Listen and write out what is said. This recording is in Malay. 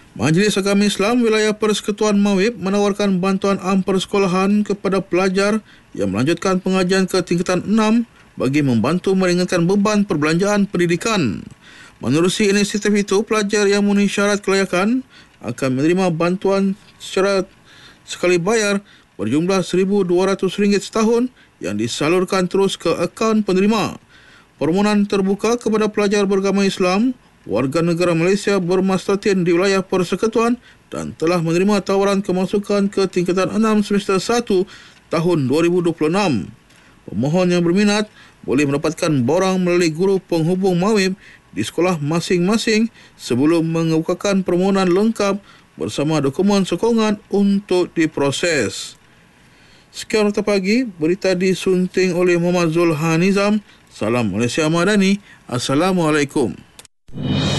Majlis Agama Islam Wilayah Persekutuan Mawib menawarkan bantuan am persekolahan kepada pelajar yang melanjutkan pengajian ke tingkatan 6 bagi membantu meringankan beban perbelanjaan pendidikan. Menerusi inisiatif itu, pelajar yang memenuhi syarat kelayakan akan menerima bantuan secara sekali bayar berjumlah RM1,200 setahun yang disalurkan terus ke akaun penerima. Permohonan terbuka kepada pelajar beragama Islam, warga negara Malaysia bermaslatin di wilayah persekutuan dan telah menerima tawaran kemasukan ke tingkatan 6 semester 1 tahun 2026. Pemohon yang berminat boleh mendapatkan borang melalui guru penghubung Mawib di sekolah masing-masing sebelum mengemukakan permohonan lengkap bersama dokumen sokongan untuk diproses. Sekian Warta Pagi, berita disunting oleh Muhammad Zulhan Nizam. Salam Malaysia Madani. Assalamualaikum.